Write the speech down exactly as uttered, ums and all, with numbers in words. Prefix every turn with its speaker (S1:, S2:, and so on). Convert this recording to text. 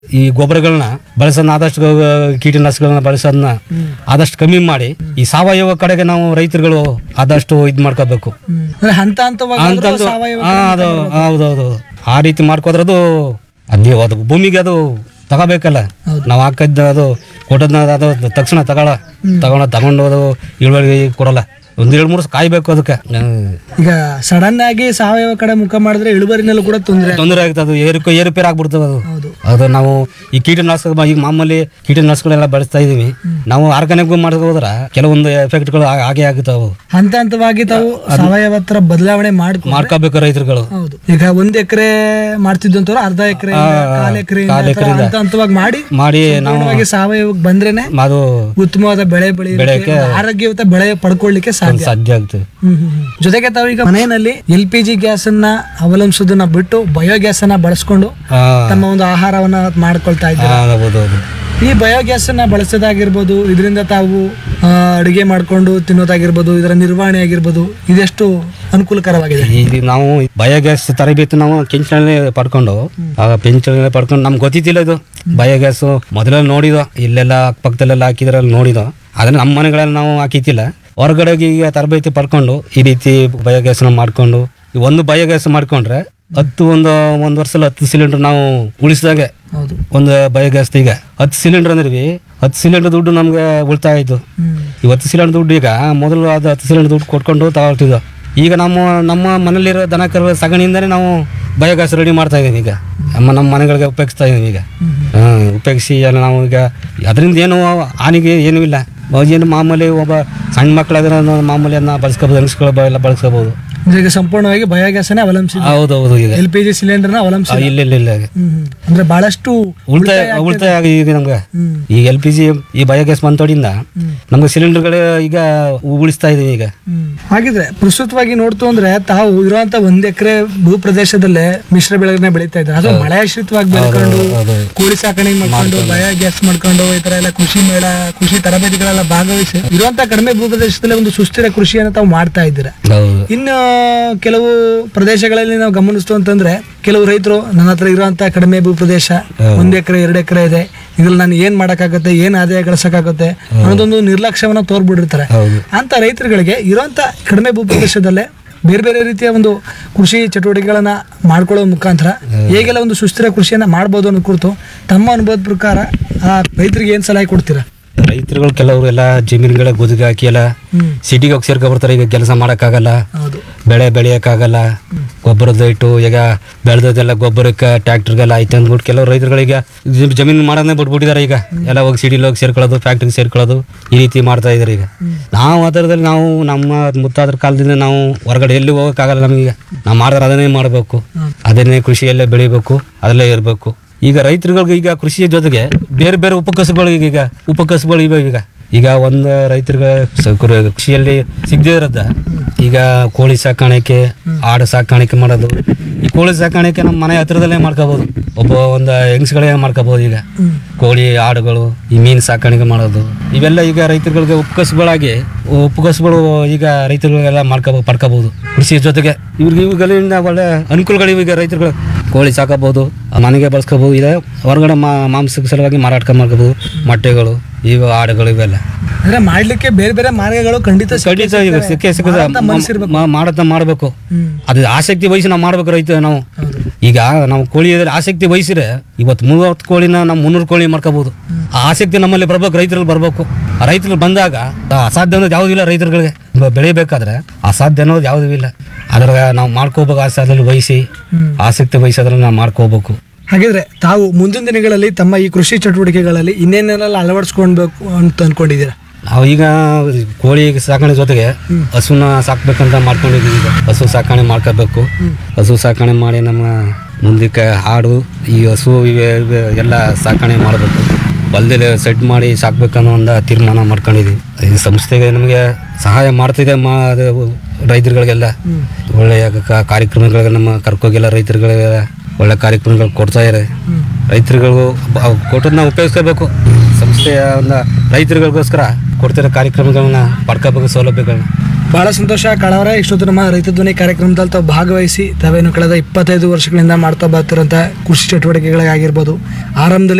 S1: ಈ ಗೊಬ್ಬರಗಳನ್ನ ಬಳಸೋದನ್ನ ಆದಷ್ಟು ಕೀಟನಾಶಕಗಳನ್ನ ಬಳಸೋದನ್ನ ಆದಷ್ಟು ಕಮ್ಮಿ ಮಾಡಿ ಈ ಸಾವಯವ ಕಡೆಗೆ ನಾವು ರೈತರುಗಳು ಆದಷ್ಟು ಇದ್ ಮಾಡ್ಕೋಬೇಕು.
S2: ಹಂತ ಹಂತವಾಗಿ ಸಾವಯವ
S1: ಅದು ಹೌದೌದು ಆ ರೀತಿ ಮಾಡ್ಕೋದ್ರದು ಅದೇ ಅದು ಭೂಮಿಗೆ ಅದು ತಗೋಬೇಕಲ್ಲ. ನಾವು ಹಾಕಿದ್ದ ಅದು ಕೊಟ್ಟದ್ನ ಅದು ತಕ್ಷಣ ತಗೊಳ ತಗೊಂಡ ತಗೊಂಡು ಅದು ಇಳುವರಿ ಕೊಡಲ್ಲ. ಒಂದ್ ಏಳು ಮೂರು ಕಾಯ್ಬೇಕು ಅದಕ್ಕೆ.
S2: ಈಗ ಸಡನ್ ಆಗಿ ಸಾವಯವ ಕಡೆ ಮುಖ ಮಾಡಿದ್ರೆ ಇಳುವರಿನಲ್ಲೂ ಕೂಡ ತೊಂದರೆ
S1: ತೊಂದರೆ ಆಗುತ್ತೆ. ಅದು ಏರು ಏರುಪೇರು ಆಗ್ಬಿಡ್ತದೆ ಅದು. ಅದು ನಾವು ಈ ಕೀಟನಾಶಕ ಈಗ ಮಾಮೂಲಿ ಕೀಟನಾಶಕಗಳೆಲ್ಲ ಬಳಸ್ತಾ ಇದೀವಿ. ನಾವು ಆರ್ಗಾನಿಕ್ ಮಾಡ್ಕೊ ಹೋದ್ರ ಕೆಲವೊಂದು ಎಫೆಕ್ಟ್ಗಳು ಹಾಗೆ ಆಗುತ್ತಾವು.
S2: ಹಂತ ಹಂತವಾಗಿ ತಾವು ಸಾವಯವ ತರ ಬದಲಾವಣೆ ಮಾಡ್ಕೊ
S1: ಮಾಡ್ಕೋಬೇಕು ರೈತರುಗಳು.
S2: ಹೌದು. ಈಗ ಒಂದ್ ಎಕರೆ ಮಾಡ್ತಿದ್ದಂತವ್ರು ಅರ್ಧ ಎಕರೆ ಕಾಲ್ ಎಕರೆ ಹಂತ ಹಂತವಾಗಿ ಮಾಡಿ
S1: ಮಾಡಿ ನಾವು
S2: ಸಾವಯವಕ್ಕೆ ಬಂದ್ರೇನೆ
S1: ಅದು
S2: ಉತ್ತಮವಾದ ಬೆಳೆ ಬೆಳೆಯಲಿಕ್ಕೆ ಆರೋಗ್ಯಯುತ ಬೆಳೆ ಪಡ್ಕೊಳ್ಳಿಕ್ಕೆ
S1: ಸಾಧ್ಯ ಆಗ್ತದೆ.
S2: ಜೊತೆಗೆ ತಾವು ಈಗ ಮನೆಯಲ್ಲಿ ಎಲ್ ಪಿ ಜಿ ಗ್ಯಾಸ್ ಅನ್ನ ಅವಲಂಬಿಸೋದನ್ನ ಬಿಟ್ಟು ಬಯೋಗ್ಯಾಸ್ ಅನ್ನ ಬಳಸ್ಕೊಂಡು ತಮ್ಮ ಒಂದು ಆಹಾರವನ್ನ ಮಾಡ್ಕೊಳ್ತಾ ಇದ್ದಾರೆ. ಈ ಬಯೋಗ್ಯಾಸ್ ಅನ್ನ ಬಳಸೋದಾಗಿರ್ಬೋದು, ಇದರಿಂದ ತಾವು ಅಡುಗೆ ಮಾಡ್ಕೊಂಡು ತಿನ್ನೋದಾಗಿರ್ಬೋದು, ಇದರ ನಿರ್ವಹಣೆ ಆಗಿರ್ಬೋದು, ಇದೆಷ್ಟು ಅನುಕೂಲಕರವಾಗಿದೆ.
S1: ಈಗ ನಾವು ಬಯೋಗ್ಯಾಸ್ ತರಬೇತಿ ನಾವು ಕೆಂಚನಲ್ಲಿ ಪಡ್ಕೊಂಡು ಪೆಂಚನಲ್ಲಿ ಪಡ್ಕೊಂಡು ನಮ್ಗೆ ಗೊತ್ತಿದ್ದಿಲ್ಲ ಇದು ಬಯೋಗ್ಯಾಸ್. ಮೊದಲೆಲ್ಲ ನೋಡಿದೋ ಇಲ್ಲೆಲ್ಲ ಅಕ್ಕಪಕ್ಕದಲ್ಲೆಲ್ಲ ಹಾಕಿದ್ರಲ್ಲಿ ನೋಡಿದೋ, ಆದ್ರೆ ನಮ್ಮ ಮನೆಗಳಲ್ಲಿ ನಾವು ಹಾಕಿತಿಲ್ಲ. ಹೊರಗಡೆಗೆ ಈಗ ತರಬೇತಿ ಪಡ್ಕೊಂಡು ಈ ರೀತಿ ಬಯೋಗ್ಯಾಸ್ನ ಮಾಡ್ಕೊಂಡು ಒಂದು ಬಯೋಗ್ಯಾಸ್ ಮಾಡ್ಕೊಂಡ್ರೆ ಹತ್ತು ಒಂದು ಒಂದು ವರ್ಷದಲ್ಲಿ ಹತ್ತು ಸಿಲಿಂಡರ್ ನಾವು ಉಳಿಸಿದಾಗೆ. ಒಂದು ಬಯೋಗ್ಯಾಸ್ ಈಗ ಹತ್ತು ಸಿಲಿಂಡರ್ ಅಂದ್ರೆ ಹತ್ತು ಸಿಲಿಂಡರ್ ದುಡ್ಡು ನಮ್ಗೆ ಉಳಿತಾಯ ಆಯ್ತು. ಈ ಹತ್ತು ಸಿಲಿಂಡರ್ ದುಡ್ಡು ಈಗ ಮೊದಲು ಅದು ಹತ್ತು ಸಿಲಿಂಡರ್ ದುಡ್ಡು ಕೊಟ್ಕೊಂಡು ತಗೊಳ್ತಿದ್ವು. ಈಗ ನಮ್ಮ ನಮ್ಮ ಮನೇಲಿರೋ ದನ ಕರು ಸಗಣಿಯಿಂದನೇ ನಾವು ಬಯೋಗ್ಯಾಸ್ ರೆಡಿ ಮಾಡ್ತಾ ಇದೀವಿ. ಈಗ ನಮ್ಮ ನಮ್ಮ ಮನೆಗಳಿಗೆ ಉಪಯೋಗಿಸ್ತಾ ಇದೀವಿ. ಈಗ ಉಪಯೋಗಿಸಿ ನಾವು ಈಗ ಅದರಿಂದ ಏನು ಹಾನಿಗೆ ಏನೂ ಇಲ್ಲ. ಏನು ಮಾಮೂಲಿ ಒಬ್ಬ ಸಣ್ಣ ಮಕ್ಕಳಾದ್ರೆ ಮಾಮೂಲಿ ಅದನ್ನ ಬಳಸ್ಕೋಬಹುದು, ಹೆಂಗಸ್ಗಳು ಎಲ್ಲ ಬಳಸ್ಕೋಬಹುದು.
S2: ಈಗ ಸಂಪೂರ್ಣವಾಗಿ ಬಯೋಗ್ಯಾಸ್ ಅವಲಂಬಿಸಿ.
S1: ಹೌದೌದು. ಈಗ
S2: ಎಲ್ ಪಿ ಜಿ ಸಿಲಿಂಡರ್ ಅವಲಂಬಿಸಿ
S1: ಇಲ್ಲ ಇಲ್ಲ ಇಲ್ಲ
S2: ಅಂದ್ರೆ ಬಹಳಷ್ಟು
S1: ಉಳಿತಾಯ ಉಳಿತಾಯ ಆಗಿ ಈಗ ನಮ್ಗೆ ಈಗ ಎಲ್ ಪಿ ಜಿ ಈ ಬಯೋಗ್ಯಾಸ್ ಬಂತೋಡಿಂದ ನಮ್ಗೆ ಸಿಲಿಂಡರ್ಗಳು ಈಗ ಉಳಿಸ್ತಾ ಇದೀವಿ. ಈಗ
S2: ಹಾಗಿದ್ರೆ ಪ್ರಸ್ತುತವಾಗಿ ನೋಡ್ತು ಅಂದ್ರೆ ತಾವು ಇರುವಂತ ಒಂದ್ ಎಕರೆ ಭೂ ಪ್ರದೇಶದಲ್ಲೇ ಮಿಶ್ರ ಬೆಳೆಗಳನ್ನ ಬೆಳೀತಾ ಇದ್ದಾರೆ. ಅದು ಮಳೆ ಆಶ್ರಿತವಾಗಿ ಬೆಳ್ಕೊಂಡು ಕೋಳಿ ಸಾಕಣೆ ಮಾಡ್ಕೊಂಡು ಬಯೋಗ್ಯಾಸ್ ಮಾಡ್ಕೊಂಡು ಈ ತರ ಎಲ್ಲ ಕೃಷಿ ಮೇಳ ಕೃಷಿ ತರಬೇತಿಗಳೆಲ್ಲ ಭಾಗವಹಿಸಿ ಇರುವಂತ ಕಡಿಮೆ ಭೂ ಪ್ರದೇಶದಲ್ಲಿ ಒಂದು ಸುಸ್ಥಿರ ಕೃಷಿಯನ್ನು ತಾವು ಮಾಡ್ತಾ ಇದ್ದೀರಾ. ಇನ್ನು ಕೆಲವು ಪ್ರದೇಶಗಳಲ್ಲಿ ನಾವು ಗಮನಿಸ್ತು ಅಂತಂದ್ರೆ ಕೆಲವು ರೈತರು ನನ್ನ ಹತ್ರ ಇರುವಂತ ಕಡಿಮೆ ಭೂ ಪ್ರದೇಶ ಒಂದ್ ಎಕರೆ ಎರಡು ಎಕರೆ ಇದೆ, ಇದ್ರಲ್ಲಿ ನಾನು ಏನ್ ಮಾಡಕ್ಕಾಗತ್ತೆ, ಏನ್ ಆದಾಯ ಗಳಿಸಕ್ಕಾಗತ್ತೆ ಅನ್ನೋದೊಂದು ನಿರ್ಲಕ್ಷ್ಯವನ್ನ ತೋರ್ಬಿಟ್ಟಿರ್ತಾರೆ. ಅಂತ ರೈತರುಗಳಿಗೆ ಇರುವಂತ ಕಡಿಮೆ ಭೂ ಪ್ರದೇಶದಲ್ಲೇ ಬೇರೆ ಬೇರೆ ರೀತಿಯ ಒಂದು ಕೃಷಿ ಚಟುವಟಿಕೆಗಳನ್ನ ಮಾಡ್ಕೊಳ್ಳೋ ಮುಖಾಂತರ ಹೇಗೆಲ್ಲ ಒಂದು ಸುಸ್ಥಿರ ಕೃಷಿಯನ್ನ ಮಾಡ್ಬೋದು ಅನ್ನೋ ಕುರಿತು ತಮ್ಮ ಅನುಭವದ ಪ್ರಕಾರ ಆ ರೈತರಿಗೆ ಏನ್ ಸಲಹೆ ಕೊಡ್ತೀರಾ?
S1: ರೈತರುಗಳು ಕೆಲವರು ಎಲ್ಲ ಜಮೀನುಗಳ ಗುದಿಗೆ ಹಾಕಿ ಎಲ್ಲ ಸಿಟಿಗೆ ಹೋಗಿ ಸೇರ್ಕೊ ಬರ್ತಾರೆ. ಈಗ ಕೆಲಸ ಮಾಡಕ್ಕಾಗಲ್ಲ, ಬೆಳೆ ಬೆಳೆಯಕ್ಕಾಗಲ್ಲ, ಗೊಬ್ಬರದ ಇಟ್ಟು ಈಗ ಬೆಳೆದದೆಲ್ಲ ಗೊಬ್ಬರಕ್ಕೆ ಟ್ರ್ಯಾಕ್ಟರ್ಗೆಲ್ಲ ಆಯ್ತು ಅಂದ್ಬಿಟ್ಟು ಕೆಲವು ರೈತರುಗಳಿಗೆ ಜಮೀನು ಮಾಡೋದೇ ಬಿಟ್ಬಿಟ್ಟಿದ್ದಾರೆ. ಈಗ ಎಲ್ಲ ಹೋಗಿ ಸಿಟಿಲಿ ಹೋಗಿ ಸೇರ್ಕೊಳ್ಳೋದು, ಫ್ಯಾಕ್ಟ್ರಿಗೆ ಸೇರ್ಕೊಳ್ಳೋದು ಈ ರೀತಿ ಮಾಡ್ತಾ ಇದಾರೆ. ಈಗ ನಾವು ಅದರದಲ್ಲಿ ನಾವು ನಮ್ಮ ಮುತ್ತಾದ್ರ ಕಾಲದಿಂದ ನಾವು ಹೊರಗಡೆ ಎಲ್ಲಿ ಹೋಗೋಕ್ಕಾಗಲ್ಲ. ನಮಗೆ ನಾವು ಮಾಡಿದ್ರೆ ಅದನ್ನೇ ಮಾಡಬೇಕು, ಅದನ್ನೇ ಕೃಷಿಯಲ್ಲೇ ಬೆಳಿಬೇಕು, ಅದರಲ್ಲೇ ಇರಬೇಕು. ಈಗ ರೈತರುಗಳಿಗೆ ಈಗ ಕೃಷಿಯ ಜೊತೆಗೆ ಬೇರೆ ಬೇರೆ ಉಪಕಸಬುಗಳು ಈಗ ಉಪಕಸಬುಗಳು ಇವಾಗ ಈಗ ಈಗ ಒಂದು ರೈತರಿಗೆ ಕೃಷಿಯಲ್ಲಿ ಸಿಗದೇ ಇರೋದ ಈಗ ಕೋಳಿ ಸಾಕಾಣಿಕೆ, ಆಡು ಸಾಕಾಣಿಕೆ ಮಾಡೋದು. ಈ ಕೋಳಿ ಸಾಕಾಣಿಕೆ ನಮ್ಮ ಮನೆ ಹತ್ರದಲ್ಲೇ ಮಾಡ್ಕೋಬಹುದು. ಒಬ್ಬ ಒಂದು ಹೆಂಗಸ್ಗಳೇ ಮಾಡ್ಕೋಬಹುದು. ಈಗ ಕೋಳಿ ಆಡುಗಳು ಈ ಮೀನು ಸಾಕಾಣಿಕೆ ಮಾಡೋದು ಇವೆಲ್ಲ ಈಗ ರೈತರುಗಳಿಗೆ ಉಪಕಸಬುಗಳಾಗಿ ಉಪಕಸಬುಗಳು ಈಗ ರೈತರುಗಳಿಗೆಲ್ಲ ಮಾಡ್ಕೋ ಪಡ್ಕೋಬಹುದು. ಕೃಷಿಯ ಜೊತೆಗೆ ಇವ್ರಿಗೆ ಇವುಗಳಿಂದ ಒಳ್ಳೆ ಅನುಕೂಲಗಳಿವೆ. ಈಗ ರೈತರುಗಳು ಕೋಳಿ ಸಾಕಬಹುದು, ಮನೆಗೆ ಬಳಸ್ಕೋಬಹುದು. ಇದೆ ಹೊರಗಡೆ ಮಾ ಮಾಂಸಕ್ಕೆ ಸಲುವಾಗಿ ಮಾರಾಟ ಮಾಡ್ಕೋಬಹುದು. ಮೊಟ್ಟೆಗಳು ಇವು ಆಡುಗಳು ಇವೆಲ್ಲ
S2: ಅಂದ್ರೆ ಮಾಡ್ಲಿಕ್ಕೆ ಬೇರೆ ಬೇರೆ ಮಾರ್ಗಗಳು ಖಂಡಿತ
S1: ಖಂಡಿತ ಈಗ ಸಿಕ್ಕೇ ಸಿಕ್ಕದ ಮಾಡತ್ತ ಮಾಡ್ಬೇಕು. ಅದು ಆಸಕ್ತಿ ವಹಿಸಿ ನಾವು ಮಾಡ್ಬೇಕು. ರೈತ ನಾವು ಈಗ ನಾವು ಕೋಳಿಯಲ್ಲಿ ಆಸಕ್ತಿ ವಹಿಸಿದ್ರೆ ಇವತ್ತು ಮೂವತ್ತು ಕೋಳಿನ ನಾವು ಮುನ್ನೂರು ಕೋಳಿ ಮಾಡ್ಕೋಬಹುದು. ಆ ಆಸಕ್ತಿ ನಮ್ಮಲ್ಲಿ ಬರ್ಬೇಕು, ರೈತರಲ್ಲಿ ಬರ್ಬೇಕು. ಆ ರೈತರಲ್ಲಿ ಬಂದಾಗ ಅಸಾಧ್ಯ ಅನ್ನೋದು ಯಾವುದೂ ಇಲ್ಲ. ರೈತರುಗಳಿಗೆ ಬೆಳಿಬೇಕಾದ್ರೆ ಅಸಾಧ್ಯ ಅನ್ನೋದು ಯಾವುದೂ ಇಲ್ಲ. ಅದ್ರ ನಾವು ಮಾಡ್ಕೋಬೇಕು. ಆಸಕ್ತಿ ವಹಿಸಿ ಆಸಕ್ತಿ ವಹಿಸೋದ್ರಲ್ಲಿ ನಾವು ಮಾಡ್ಕೋಬೇಕು.
S2: ಹಾಗಿದ್ರೆ ತಾವು ಮುಂದಿನ ದಿನಗಳಲ್ಲಿ ತಮ್ಮ ಈ ಕೃಷಿ ಚಟುವಟಿಕೆಗಳಲ್ಲಿ ಇನ್ನೇನೆಲ್ಲ ಅಳವಡಿಸ್ಕೊಳ್ಬೇಕು ಅಂತ ಅನ್ಕೊಂಡಿದ್ದೀರಾ?
S1: ನಾವು ಈಗ ಕೋಳಿ ಸಾಕಣೆ ಜೊತೆಗೆ ಹಸುನ ಸಾಕ್ಬೇಕಂತ ಮಾಡ್ಕೊಂಡಿದ್ದೀವಿ. ಈಗ ಹಸು ಸಾಕಣೆ ಮಾಡ್ಕೋಬೇಕು. ಹಸು ಸಾಕಣೆ ಮಾಡಿ ನಮ್ಮ ಮುಂದಕ್ಕೆ ಹಾಡು ಈ ಹಸು ಇವೆ ಎಲ್ಲ ಸಾಕಣೆ ಮಾಡಬೇಕು. ಹೊಲದಲ್ಲಿ ಸೆಟ್ ಮಾಡಿ ಸಾಕ್ಬೇಕನ್ನೋ ಒಂದು ತೀರ್ಮಾನ ಮಾಡ್ಕೊಂಡಿದ್ದೀವಿ. ಈ ಸಂಸ್ಥೆಗೆ ನಮಗೆ ಸಹಾಯ ಮಾಡ್ತಿದೆ ಮಾ ರೈತರುಗಳಿಗೆಲ್ಲ ಒಳ್ಳೆಯ ಕಾರ್ಯಕ್ರಮಗಳಿಗೆ ನಮ್ಮ ಕರ್ಕೋಗಿಲ್ಲ ರೈತರುಗಳಿಗೆಲ್ಲ ಒಳ್ಳೆ ಕಾರ್ಯಕ್ರಮಗಳು ಕೊಡ್ತಾ ಇದ್ದಾರೆ. ರೈತರುಗಳಿಗೂ ಕೊಟ್ಟದನ್ನ ಉಪಯೋಗಿಸ್ಕೋಬೇಕು. ಸಂಸ್ಥೆಯ ಒಂದು ರೈತರುಗಳಿಗೋಸ್ಕರ ಕೊಡ್ತಿರೋ ಕಾರ್ಯಕ್ರಮಗಳನ್ನ ಪಡ್ಕೋಬೇಕು, ಸೌಲಭ್ಯಗಳನ್ನ
S2: ಬಹಳ ಸಂತೋಷ ಕಾಳವರ. ಇಷ್ಟೊತ್ತು ನಮ್ಮ ರೈತ ಧ್ವನಿ ಕಾರ್ಯಕ್ರಮದಲ್ಲಿ ತಾವು ಭಾಗವಹಿಸಿ ತಾವೇನು ಕಳೆದ ಇಪ್ಪತ್ತೈದು ವರ್ಷಗಳಿಂದ ಮಾಡ್ತಾ ಬರ್ತಿರೋಂಥ ಕೃಷಿ ಚಟುವಟಿಕೆಗಳಾಗಿರ್ಬೋದು, ಆರಂಭದಲ್ಲಿ